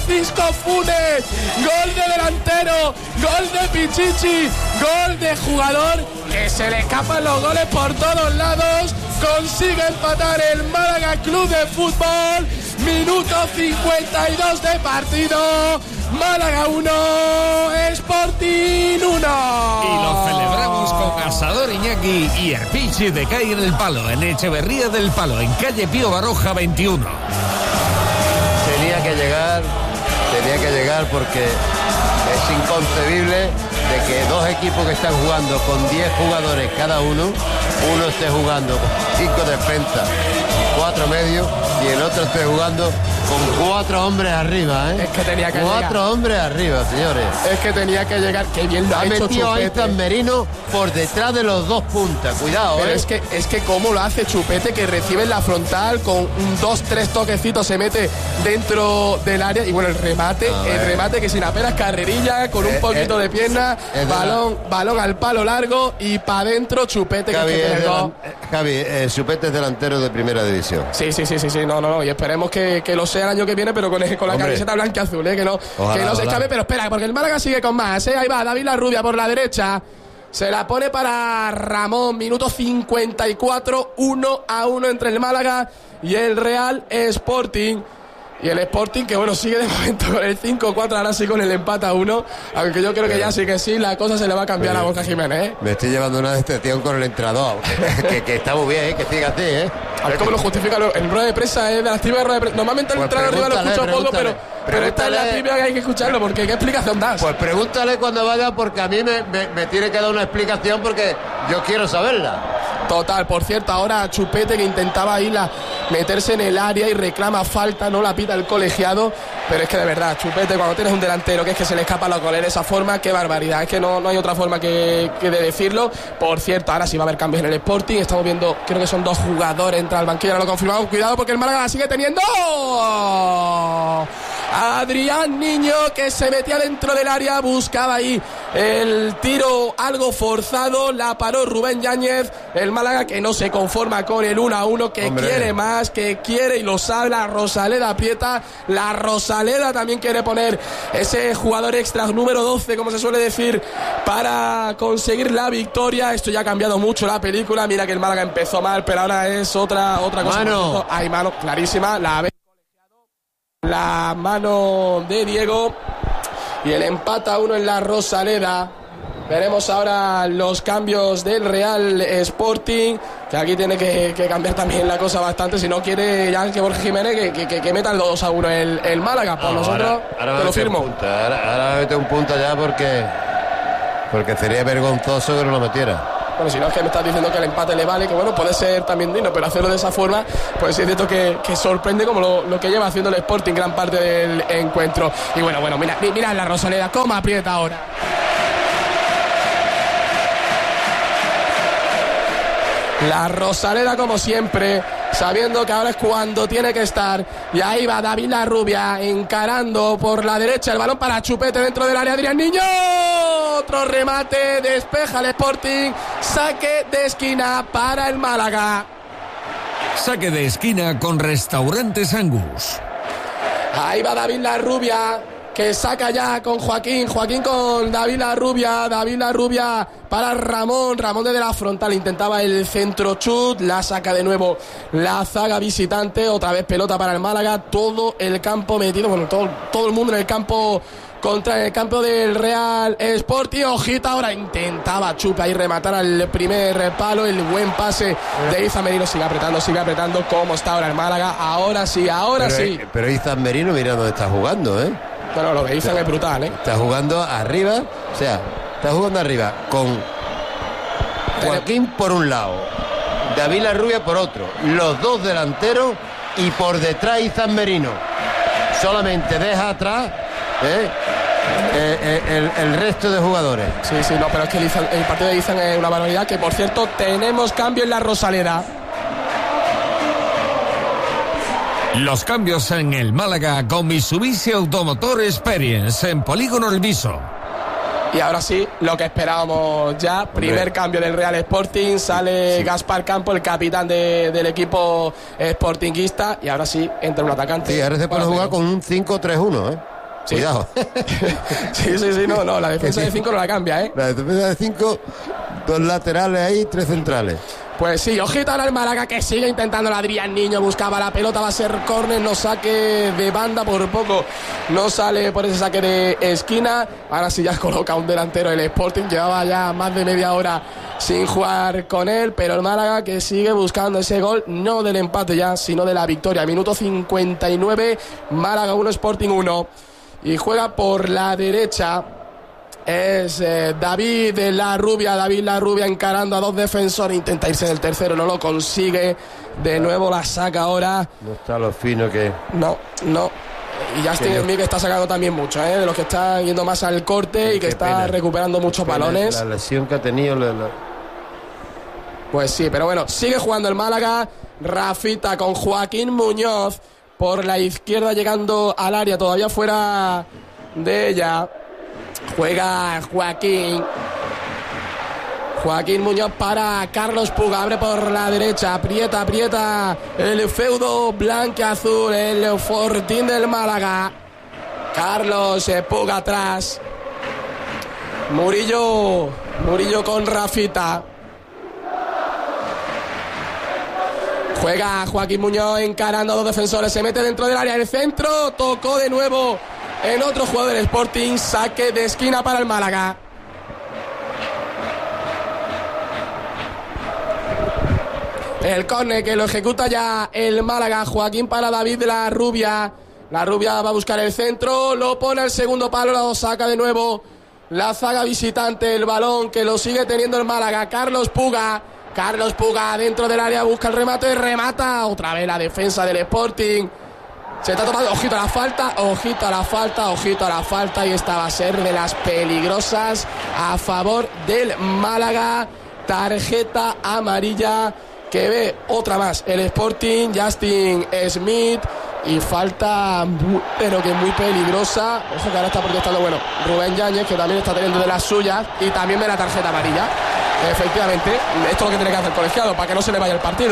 Francisco Funes, gol de delantero, gol de Pichichi, gol de jugador que se le escapan los goles por todos lados. Consigue empatar el Málaga Club de Fútbol. Minuto 52 de partido. Málaga 1, Sporting 1. Y lo celebramos con Asador Iñaki y el Pichi de Calle en el Palo, en Echeverría del Palo, en calle Pío Baroja 21. Tenía que llegar porque es inconcebible de que dos equipos que están jugando con 10 jugadores cada uno esté jugando con 5 defensas, 4 medios, y el otro esté jugando con 4 hombres arriba, ¿eh? Es que tenía que 4 llegar. Hombres arriba, señores. Es que tenía que llegar. Qué bien lo ha hecho metido a Chupete. Izan Merino por detrás de los dos puntas. Cuidado, Pero ¿eh? es que cómo lo hace Chupete, que recibe en la frontal con 2-3 toquecitos, se mete dentro del área, y bueno, el remate que sin apenas carrerilla, con un poquito de pierna, balón al palo largo y para adentro Chupete, Javi, Chupete es delantero de primera división. Sí, no, y esperemos que lo sea el año que viene, pero con la camiseta blanca y azul, que no se escape. Pero espera, porque el Málaga sigue con más, ahí va David Larrubia por la derecha, se la pone para Ramón, minuto 54, 1-1 entre el Málaga y el Real Sporting. Y el Sporting, que bueno, sigue de momento con el 5-4, ahora sí con el empate a 1, aunque yo creo que ya sí, la cosa se le va a cambiar a Borja Jiménez, ¿eh? Me estoy llevando una decepción con el entrenador, que está muy bien, que siga así, ¿eh? A ver cómo lo justifica en rueda de prensa, de las típicas ruedas de prensa. Normalmente el entrenador arriba lo escucha un poco, pero esta es la típica que hay que escucharlo, porque ¿qué explicación das? Pues pregúntale cuando vaya, porque a mí me tiene que dar una explicación, porque yo quiero saberla. Total, por cierto, ahora Chupete, que intentaba ahí meterse en el área y reclama falta, no la pita el colegiado, pero es que de verdad, Chupete, cuando tienes un delantero que es que se le escapa los goles de esa forma, qué barbaridad, es que no hay otra forma que de decirlo. Por cierto, ahora sí va a haber cambios en el Sporting, estamos viendo, creo que son 2 jugadores, entra al banquillo, ahora lo confirmamos, cuidado porque el Málaga la sigue teniendo. Adrián Niño, que se metía dentro del área, buscaba ahí el tiro algo forzado, la paró Rubén Yáñez. El Málaga, que no se conforma con el 1-1, que quiere más, que quiere y lo sabe. La Rosaleda aprieta, la Rosaleda también quiere poner ese jugador extra número 12, como se suele decir, para conseguir la victoria. Esto ya ha cambiado mucho la película. Mira que el Málaga empezó mal, pero ahora es otra cosa. Mano. Hay mano clarísima, la mano de Diego, y el empate a 1 en la Rosaleda. Veremos ahora los cambios del Real Sporting, que aquí tiene que cambiar también la cosa bastante, si no quiere ya que Borja Jiménez que meta el 2-1 el Málaga. Pues nosotros ahora te lo firmo. Ahora mete un punto ya, porque sería vergonzoso que no lo metiera. Bueno, si no es que me estás diciendo que el empate le vale, que bueno, puede ser también digno, pero hacerlo de esa forma, pues sí es cierto que sorprende, como lo que lleva haciendo el Sporting gran parte del encuentro. Y bueno, mira la Rosaleda, cómo aprieta ahora. La Rosaleda, como siempre, sabiendo que ahora es cuando tiene que estar. Y ahí va David Larrubia encarando por la derecha, el balón para Chupete dentro del área. Adrián Niño, otro remate, despeja el Sporting, saque de esquina para el Málaga. Saque de esquina con Restaurantes Angus. Ahí va David Larrubia, que saca ya con Joaquín con David Larrubia para Ramón desde la frontal, intentaba el centro chut, la saca de nuevo la zaga visitante, otra vez pelota para el Málaga, todo el campo metido, bueno, todo el mundo en el campo contra el campo del Real Sporting. Ojita, ahora intentaba Chupe ahí rematar al primer palo, el buen pase de Izan Merino, sigue apretando, cómo está ahora el Málaga, ahora sí. Pero Izan Merino, mira dónde está jugando, ¿eh? Bueno, lo que dicen es brutal, ¿eh? Está jugando arriba, con Joaquín por un lado, David Larrubia por otro, los dos delanteros, y por detrás Izan Merino. Solamente deja atrás el resto de jugadores. Sí, no, pero es que el partido de Izan es una barbaridad. Que por cierto, tenemos cambio en la Rosaleda. Los cambios en el Málaga con Mitsubishi Automotor Experience en Polígono El Viso. Y ahora sí, lo que esperábamos ya. Primer cambio del Real Sporting. Sale Gaspar Campo, el capitán del equipo sportinguista. Y ahora sí entra un atacante. Sí, ahora se puede jugar con un 5-3-1, ¿eh? Sí. Cuidado. Sí, no, la defensa de 5 no la cambia, ¿eh? La defensa de 5, 2 laterales ahí, 3 centrales. Pues sí, ojito ahora el Málaga que sigue intentando. Adrián Niño buscaba la pelota, va a ser córner, no saque de banda, por poco no sale por ese saque de esquina. Ahora sí ya coloca un delantero el Sporting, llevaba ya más de media hora sin jugar con él, pero el Málaga que sigue buscando ese gol, no del empate ya, sino de la victoria. Minuto 59, Málaga 1, Sporting 1, y juega por la derecha. Es David La Rubia encarando a 2 defensores, intenta irse del tercero, no lo consigue, de nuevo la saca ahora. No está lo fino que... No, y Justin Smith que está sacando también mucho, de los que están yendo más al corte y que está pena. recuperando muchos balones. La lesión que ha tenido... Pues sí, pero bueno, sigue jugando el Málaga. Rafita con Joaquín Muñoz por la izquierda llegando al área, todavía fuera de ella. Juega Joaquín Muñoz para Carlos Puga, abre por la derecha, aprieta el feudo blanqueazul, el fortín del Málaga. Carlos Puga atrás, Murillo con Rafita. Juega Joaquín Muñoz encarando a 2 defensores, se mete dentro del área, el centro, tocó de nuevo en otro jugador del Sporting, saque de esquina para el Málaga. El córner que lo ejecuta ya el Málaga. Joaquín para David La Rubia. La Rubia va a buscar el centro, lo pone al segundo palo, lo saca de nuevo la zaga visitante. El balón que lo sigue teniendo el Málaga. Carlos Puga dentro del área, busca el remate y remata. Otra vez la defensa del Sporting. Se está tomando, ojito a la falta, y esta va a ser de las peligrosas a favor del Málaga. Tarjeta amarilla que ve otra más el Sporting, Justin Smith, y falta pero que muy peligrosa. Ojo que ahora está protestando, Rubén Yáñez, que también está teniendo de las suyas, y también ve la tarjeta amarilla. Efectivamente, esto es lo que tiene que hacer el colegiado para que no se le vaya el partido.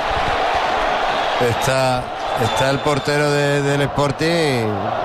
Está el portero del Sporting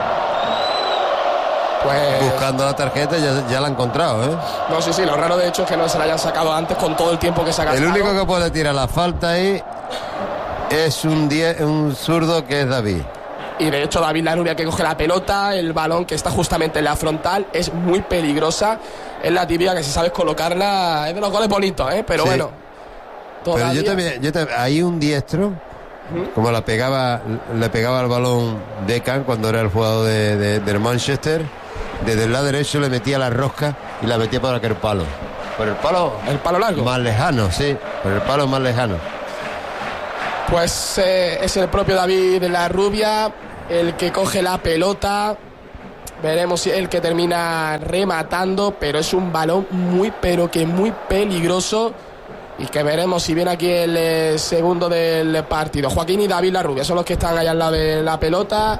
pues buscando la tarjeta, ya la ha encontrado, ¿eh? No, sí, lo raro de hecho es que no se la hayan sacado antes con todo el tiempo que se ha gastado. El único que puede tirar la falta ahí es un zurdo que es David. Y de hecho David La Rubia que coge la pelota, el balón que está justamente en la frontal, es muy peligrosa. Es la tibia que si sabes colocarla, es de los goles bonitos, pero sí. Bueno. Todavía... Pero yo también, hay un diestro, como le pegaba el balón Decan cuando era el jugador del Manchester, desde el lado derecho le metía la rosca y la metía por aquel palo. Por el palo largo. Más lejano, sí, por el palo más lejano. Pues es el propio David La Rubia el que coge la pelota. Veremos si el que termina rematando, pero es un balón muy peligroso, y que veremos si viene aquí el segundo del partido. Joaquín y David La Rubia son los que están allá al lado de la pelota.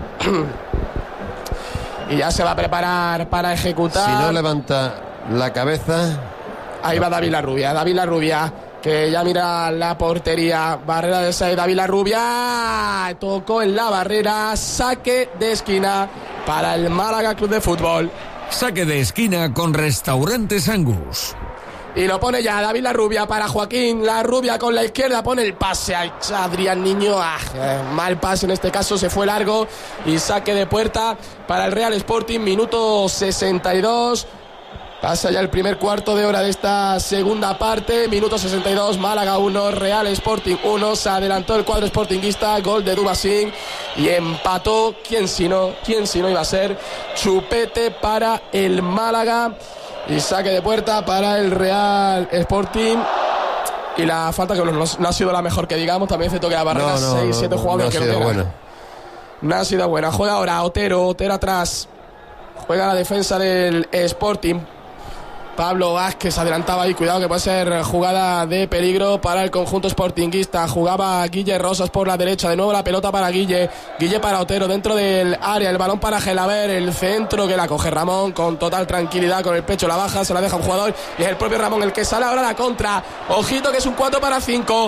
Y ya se va a preparar para ejecutar. Si no levanta la cabeza. Ahí va David La Rubia, que ya mira la portería. Barrera de 6, David La Rubia tocó en la barrera. Saque de esquina para el Málaga Club de Fútbol. Saque de esquina con Restaurantes Angus. Y lo pone ya David La Rubia para Joaquín La Rubia con la izquierda, pone el pase a Adrián Niño. Mal pase en este caso, se fue largo, y saque de puerta para el Real Sporting. Minuto 62. Pasa ya el primer cuarto de hora de esta segunda parte. Minuto 62, Málaga 1, Real Sporting 1. Se adelantó el cuadro sportinguista, gol de Dubasín, y empató. ¿Quién si no iba a ser? Chupete para el Málaga. Y saque de puerta para el Real Sporting. Y la falta que no ha sido la mejor que digamos. También se toca la barrera, 6-7 jugadores que no ha sido buena. Juega ahora Otero atrás. Juega la defensa del Sporting. Pablo Vázquez adelantaba ahí, cuidado que puede ser jugada de peligro para el conjunto sportinguista. Jugaba Guille Rosas por la derecha, de nuevo la pelota para Guille para Otero dentro del área, el balón para Gelaber, el centro que la coge Ramón con total tranquilidad, con el pecho la baja, se la deja un jugador y es el propio Ramón el que sale ahora a la contra. Ojito que es un 4-5.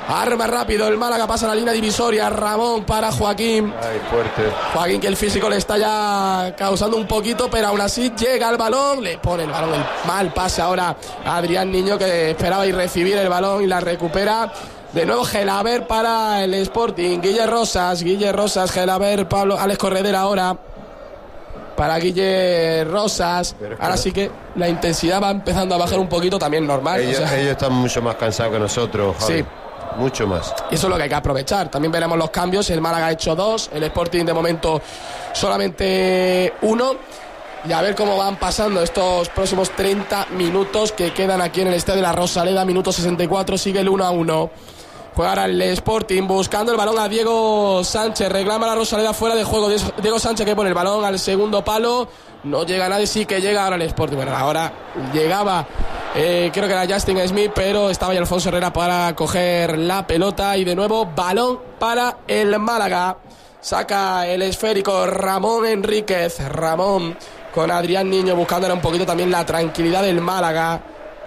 Arma rápido el Málaga, pasa la línea divisoria. Ramón para Joaquín. Ay, fuerte. Joaquín, que el físico le está ya causando un poquito, pero aún así llega al balón, le pone el balón, el mal pase ahora a Adrián Niño, que esperaba ir recibir el balón y la recupera. De nuevo Gelabert para el Sporting. Guille Rosas, Gelabert, Pablo, Alex Corredera ahora para Guille Rosas. Ahora sí que la intensidad va empezando a bajar un poquito, también normal. Ellos están mucho más cansados que nosotros, Javi. Sí. Mucho más. Y eso es lo que hay que aprovechar. También veremos los cambios. El Málaga ha hecho 2, el Sporting de momento solamente 1. Y a ver cómo van pasando estos próximos 30 minutos que quedan aquí en el Estadio de la Rosaleda. Minuto 64, sigue el 1-1. Juega ahora el Sporting buscando el balón a Diego Sánchez. Reclama la Rosaleda fuera de juego. Diego Sánchez que pone el balón al segundo palo. No llega nadie, sí que llega ahora el Sporting. Bueno, ahora llegaba, creo que era Justin Smith, pero estaba ya Alfonso Herrera para coger la pelota. Y de nuevo, balón para el Málaga. Saca el esférico Ramón Enríquez. Ramón con Adrián Niño buscándole un poquito también la tranquilidad del Málaga.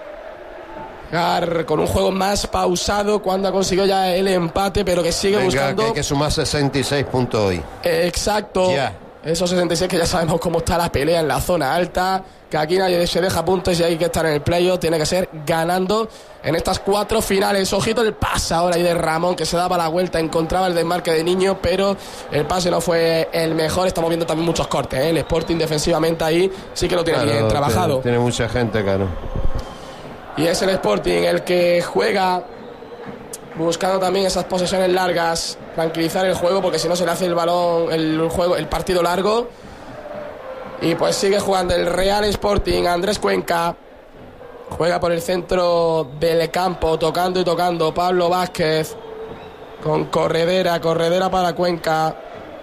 Con un juego más pausado cuando ha conseguido ya el empate, pero que sigue buscando. Que hay que sumar 66 puntos hoy. Exacto. Ya. Esos 66 que ya sabemos cómo está la pelea en la zona alta, que aquí nadie se deja puntos y hay que estar en el playoff, tiene que ser ganando en estas 4 finales. Ojito el pase ahora ahí de Ramón, que se daba la vuelta, encontraba el desmarque de Niño, pero el pase no fue el mejor. Estamos viendo también muchos cortes, ¿eh? El Sporting defensivamente ahí sí que lo tiene bien trabajado. Tiene mucha gente, claro. Y es el Sporting el que juega buscando también esas posesiones largas, tranquilizar el juego, porque si no se le hace el balón, el partido largo. Y pues sigue jugando el Real Sporting. Andrés Cuenca juega por el centro del campo, tocando y tocando. Pablo Vázquez con Corredera para Cuenca.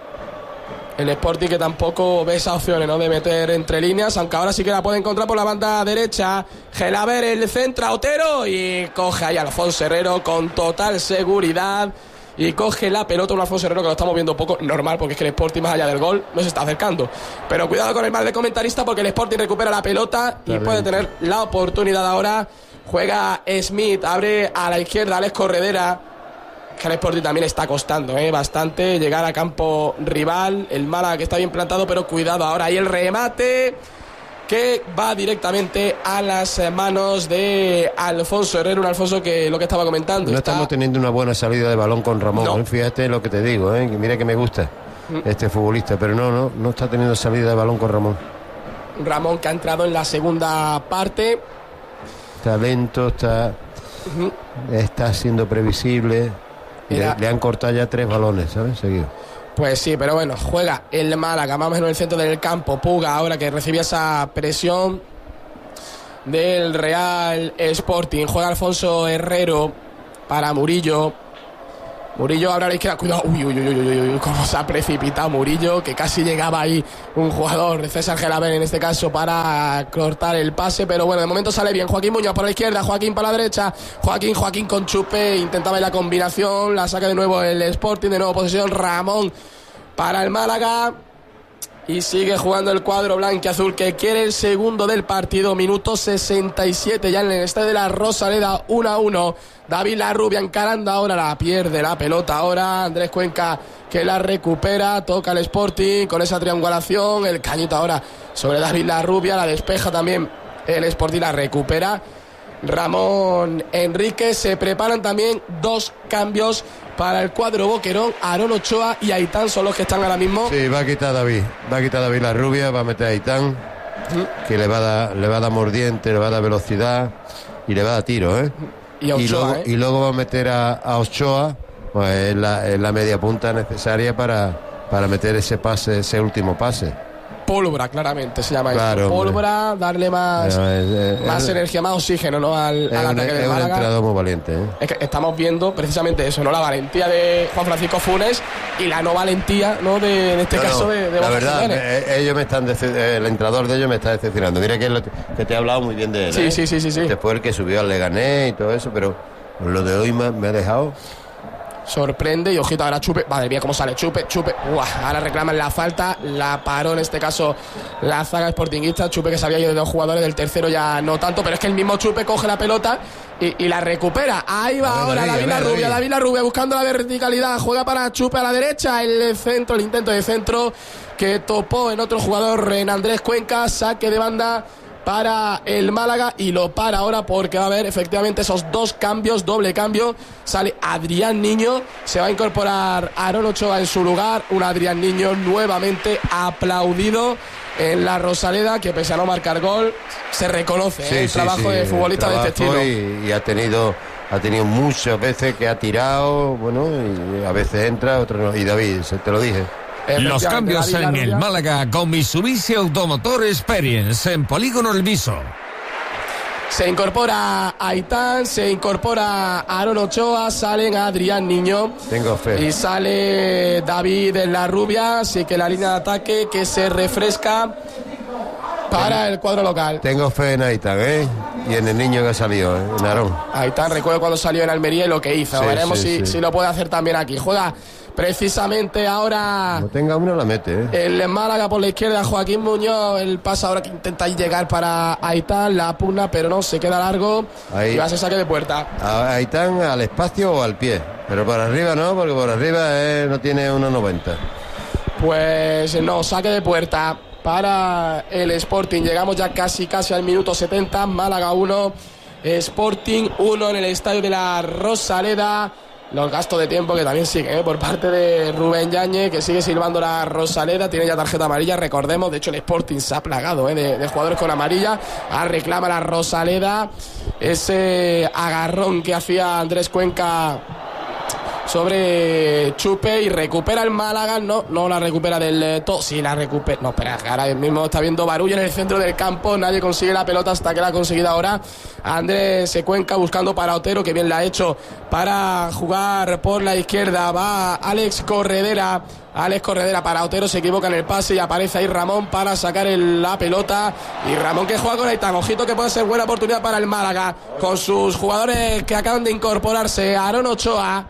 El Sporting que tampoco ve esas opciones, ¿no?, de meter entre líneas, aunque ahora sí que la puede encontrar por la banda derecha. Gelabert, el centro, Otero, y coge ahí a Alfonso Herrero con total seguridad. Y coge la pelota un Alfonso Herrero que lo estamos viendo poco, normal, porque es que el Sporting más allá del gol no se está acercando. Pero cuidado con el mal de comentarista, porque el Sporting recupera la pelota y puede tener la oportunidad ahora. Juega Smith, abre a la izquierda Alex Corredera. Que al Sporting también está costando bastante llegar a campo rival. El Málaga que está bien plantado, pero cuidado ahora ahí el remate que va directamente a las manos de Alfonso Herrero. Un Alfonso que lo que estaba comentando, no estamos teniendo una buena salida de balón con Ramón, no. Fíjate lo que te digo, que mira que me gusta este futbolista, pero no está teniendo salida de balón con Ramón que ha entrado en la segunda parte. Está lento, está siendo previsible. Le han cortado ya 3 balones, ¿sabes? Seguido. Pues sí, pero bueno, juega el Málaga, más o menos en el centro del campo. Puga ahora que recibía esa presión del Real Sporting. Juega Alfonso Herrero para Murillo. Murillo ahora a la izquierda, cuidado, uy, cómo se ha precipitado Murillo, que casi llegaba ahí un jugador, César Gelabert en este caso, para cortar el pase, pero bueno, de momento sale bien. Joaquín Muñoz por la izquierda, Joaquín para la derecha, Joaquín con chupe, intentaba la combinación, la saca de nuevo el Sporting, de nuevo posesión, Ramón para el Málaga. Y sigue jugando el cuadro blanquiazul, que quiere el segundo del partido. Minuto 67 ya en el Estadio de la Rosaleda, 1-1. David Larrubia encarando ahora, la pierde la pelota ahora. Andrés Cuenca que la recupera, toca el Sporting con esa triangulación. El cañito ahora sobre David Larrubia, la despeja también el Sporting, la recupera Ramón Enríquez. Se preparan también 2 cambios para el cuadro boquerón. Aarón Ochoa y Aitán son los que están ahora mismo. Sí, va a quitar David Larrubia, va a meter a Aitán, que le va a dar mordiente, le va a dar velocidad y le va a dar tiro, Y Ochoa, y luego va a meter a Ochoa, pues en la media punta necesaria para meter ese último pase. Pólvora, claramente se llama, claro, esto. Pólvora, darle más energía, más oxígeno, ¿no? al ataque de Málaga. Es un entrenador muy valiente, Es que estamos viendo precisamente eso, ¿no? La valentía de Juan Francisco Funes y la no valentía, ¿no? En este caso de la verdad, ellos el entrenador de ellos me está decepcionando. Mira que te he hablado muy bien de él. Sí. Después el que subió al Leganés y todo eso, pero lo de hoy me ha dejado sorprende y ojito ahora Chupe, madre mía cómo sale Chupe, uah, ahora reclaman la falta, la paró en este caso la zaga sportinguista. Chupe que se había ido de 2 jugadores, del tercero ya no tanto, pero es que el mismo Chupe coge la pelota y la recupera. Ahí va ahora David Larrubia buscando la verticalidad, juega para Chupe a la derecha, el intento de centro que topó en otro jugador, en Andrés Cuenca, saque de banda para el Málaga y lo para ahora porque va a haber efectivamente esos 2 cambios, doble cambio. Sale Adrián Niño, se va a incorporar Aarón Ochoa en su lugar, un Adrián Niño nuevamente aplaudido en la Rosaleda, que pese a no marcar gol se reconoce el trabajo de futbolista de este estilo. Y ha tenido muchas veces que ha tirado, bueno, y a veces entra, otras no. Y David, te lo dije. Los cambios en el Málaga con Mitsubishi Automotor Experience en Polígono El Viso. Se incorpora Aitán, se incorpora Aarón Ochoa, salen Adrián Niño. Tengo fe. Y sale David en la Rubia, así que la línea de ataque que se refresca para el cuadro local. Tengo fe en Aitán, y en el niño que ha salido, en Aarón. Aitán, recuerdo cuando salió en Almería y lo que hizo. Veremos si lo puede hacer también aquí. Juega precisamente ahora. Como tenga uno la mete, El Málaga por la izquierda, Joaquín Muñoz. El pasa ahora que intenta llegar para Aitán, la pugna, pero no, se queda largo. Ahí. Y va a ser saque de puerta. A Aitán al espacio o al pie, pero por arriba no, porque por arriba no tiene 1,90. Pues no, saque de puerta para el Sporting. Llegamos ya casi al minuto 70. Málaga 1, Sporting 1 en el estadio de la Rosaleda. Los gastos de tiempo que también siguen por parte de Rubén Yáñez, que sigue silbando la Rosaleda. Tiene ya tarjeta amarilla, recordemos. De hecho el Sporting se ha plagado de jugadores con amarilla. Reclama la Rosaleda ese agarrón que hacía Andrés Cuenca sobre Chupe, y recupera el Málaga. No la recupera del todo. Sí, la recupera. No, espera, ahora mismo está viendo barullo en el centro del campo. Nadie consigue la pelota hasta que la ha conseguido ahora Andrés Cuenca, buscando para Otero, que bien la ha hecho para jugar por la izquierda. Va Alex Corredera para Otero, se equivoca en el pase y aparece ahí Ramón para sacar la pelota. Y Ramón que juega con Aitán. Ojito que puede ser buena oportunidad para el Málaga con sus jugadores que acaban de incorporarse. Aarón Ochoa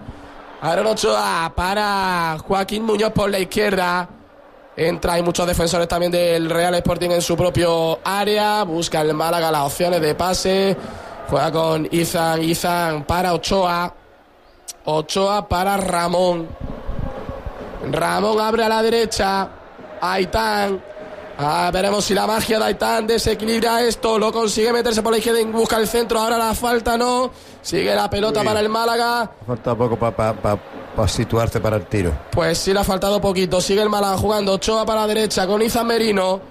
para Joaquín Muñoz por la izquierda. Hay muchos defensores también del Real Sporting en su propio área. Busca el Málaga las opciones de pase. Juega con Izan para Ochoa para Ramón abre a la derecha. Aitán. Veremos si la magia de Aitán desequilibra esto. Lo consigue meterse por la izquierda y busca el centro. Ahora la falta no. Sigue la pelota para el Málaga. Falta poco para situarse para el tiro. Pues sí, le ha faltado poquito. Sigue el Málaga jugando. Ochoa para la derecha con Izan Merino.